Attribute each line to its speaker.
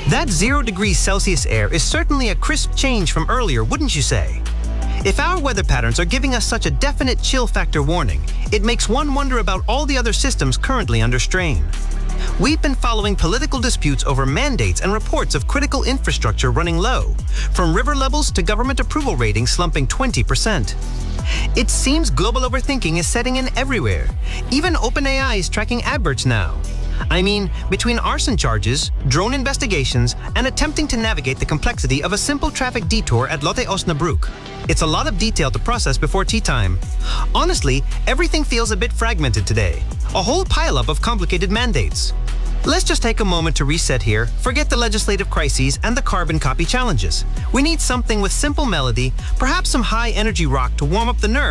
Speaker 1: That 0 degrees Celsius air is certainly a crisp change from earlier, wouldn't you say? If our weather patterns are giving us such a definite chill factor warning, it makes one wonder about all the other systems currently under strain. We've been following political disputes over mandates and reports of critical infrastructure running low, from river levels to government approval ratings slumping 20%. It seems global overthinking is setting in everywhere. Even OpenAI is tracking adverts now. I mean, between arson charges, drone investigations, and attempting to navigate the complexity of a simple traffic detour at Lotte Osnabrück, it's a lot of detail to process before tea time. Honestly, everything feels a bit fragmented today. A whole pileup of complicated mandates. Let's just take a moment to reset here, forget the legislative crises and the carbon copy challenges. We need something with simple melody, perhaps some high-energy rock to warm up the nerves